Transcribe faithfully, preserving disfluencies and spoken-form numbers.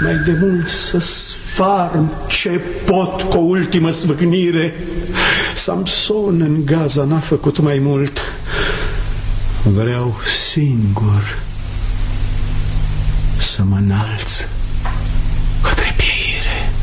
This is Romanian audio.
mai de mult să sfarm ce pot cu o ultimă smâgnire. Samson în Gaza n-a făcut mai mult. Vreau singur să mă înalț.